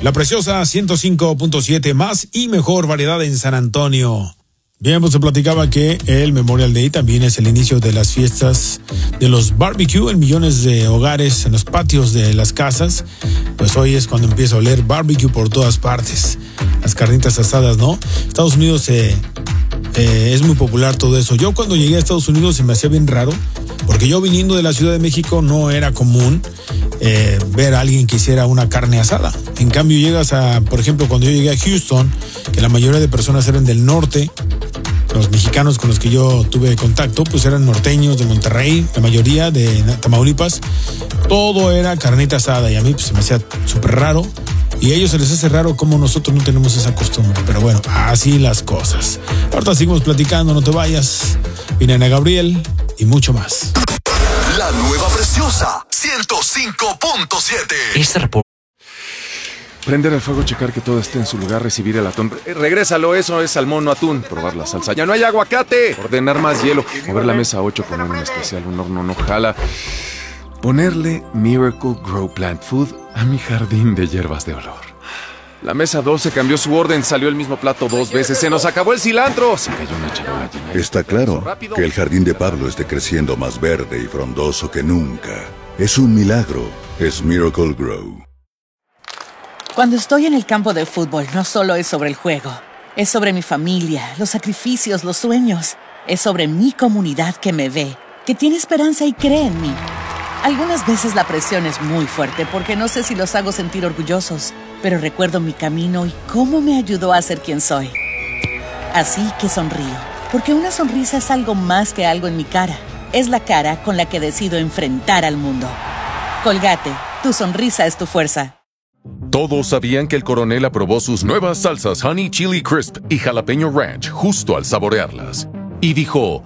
La Preciosa 105.7, más y mejor variedad en San Antonio. Bien, pues se platicaba que el Memorial Day también es el inicio de las fiestas de los barbecue en millones de hogares, en los patios de las casas. Pues hoy es cuando empieza a oler barbecue por todas partes. Las carnitas asadas, ¿no? Estados Unidos es muy popular todo eso. Yo cuando llegué a Estados Unidos se me hacía bien raro, porque yo viniendo de la Ciudad de México no era común ver a alguien que hiciera una carne asada. En cambio llegas por ejemplo, cuando yo llegué a Houston, que la mayoría de personas eran del norte, los mexicanos con los que yo tuve contacto, pues eran norteños de Monterrey, la mayoría de Tamaulipas, todo era carnita asada y a mí pues se me hacía súper raro. Y a ellos se les hace raro como nosotros no tenemos esa costumbre. Pero bueno, así las cosas. Ahorita seguimos platicando, no te vayas. Viene Ana Gabriel y mucho más. La nueva Preciosa 105.7. Prender el fuego, checar que todo esté en su lugar, recibir el atún. Regrésalo, eso es salmón, no atún. Probar la salsa. ¡Ya no hay aguacate! Ordenar más hielo. Mover la mesa 8, poner un especial, un horno no jala. Ponerle Miracle Grow Plant Food a mi jardín de hierbas de olor. La mesa 12 cambió su orden, salió el mismo plato 2 veces. ¡Se nos acabó el cilantro! Se cayó una charola llena. Está claro que el jardín de Pablo esté creciendo más verde y frondoso que nunca. Es un milagro. Es Miracle Grow. Cuando estoy en el campo de fútbol, no solo es sobre el juego. Es sobre mi familia, los sacrificios, los sueños. Es sobre mi comunidad que me ve, que tiene esperanza y cree en mí. Algunas veces la presión es muy fuerte porque no sé si los hago sentir orgullosos, pero recuerdo mi camino y cómo me ayudó a ser quien soy. Así que sonrío, porque una sonrisa es algo más que algo en mi cara. Es la cara con la que decido enfrentar al mundo. Colgate, tu sonrisa es tu fuerza. Todos sabían que el coronel aprobó sus nuevas salsas Honey Chili Crisp y Jalapeño Ranch justo al saborearlas. Y dijo...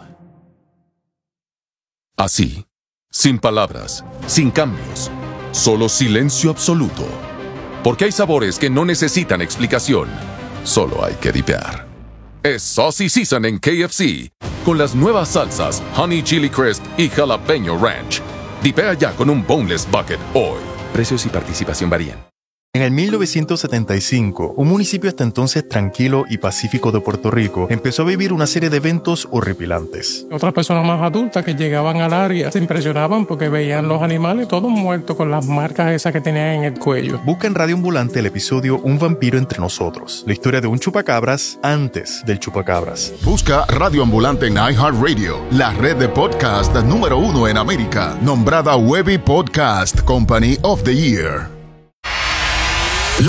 así, sin palabras, sin cambios, solo silencio absoluto. Porque hay sabores que no necesitan explicación, solo hay que dipear. Es Saucy Season en KFC, con las nuevas salsas Honey Chili Crisp y Jalapeño Ranch. Dipea ya con un Boneless Bucket hoy. Precios y participación varían. En el 1975, un municipio hasta entonces tranquilo y pacífico de Puerto Rico empezó a vivir una serie de eventos horripilantes. Otras personas más adultas que llegaban al área se impresionaban porque veían los animales todos muertos con las marcas esas que tenían en el cuello. Busca en Radio Ambulante el episodio Un vampiro entre nosotros, la historia de un chupacabras antes del chupacabras. Busca Radio Ambulante en iHeartRadio, la red de podcast número 1 en América, nombrada Webby Podcast Company of the Year.